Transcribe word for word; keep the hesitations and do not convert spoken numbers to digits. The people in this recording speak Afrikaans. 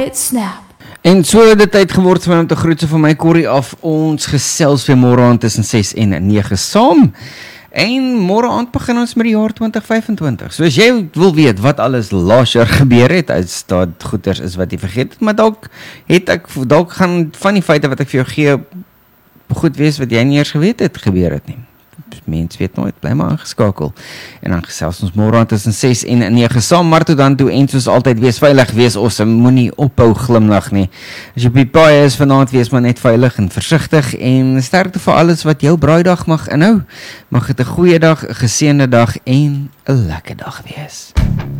late snap. En so het dit tyd geword vir my om te groet so van my Corrie af. Ons gesels weer môre aand tussen ses en nege saam. En môre aand begin ons met die jaar twintig vyfentwintig. So as jy wil weet wat alles laas jaar gebeur het, as daar goeders is wat jy vergeet het, maar dalk het ek dalk gaan van die feite wat ek vir jou gee goed wees wat jy nie eers geweet het gebeur het nie. Mens weet nooit, bly maar ingeskakel. En dan gesels ons môre aand tussen ses en nege saam, maar tot dan toe en soos altyd wees veilig, wees awesome, moenie ophou glimlag nie. As jy op die paai is vanaand, wees maar net veilig en versigtig en sterkte vir alles wat jou braaidag mag inhou. Mag dit 'n goeie dag, 'n geseënde dag en 'n lekker dag wees.